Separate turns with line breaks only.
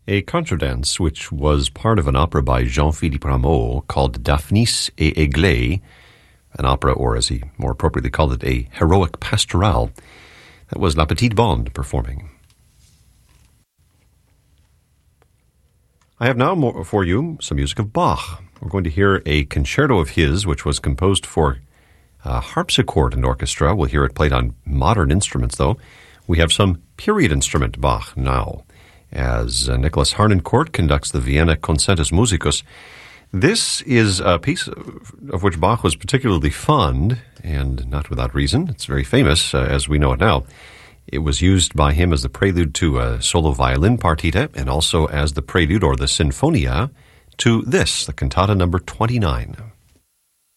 a contradance which was part of an opera by Jean-Philippe Rameau called Daphnis et Aiglé, an opera, or as he more appropriately called it, a heroic pastoral. That was La Petite Bande performing. I have now for you some music of Bach. We're going to hear a concerto of his, which was composed for harpsichord and orchestra. We'll hear it played on modern instruments, though. We have some period instrument Bach now, as Nicholas Harnoncourt conducts the Vienna Concertus Musicus. This is a piece of which Bach was particularly fond, and not without reason. It's very famous, as we know it now. It was used by him as the prelude to a solo violin partita, and also as the prelude or the sinfonia to this, the cantata number 29.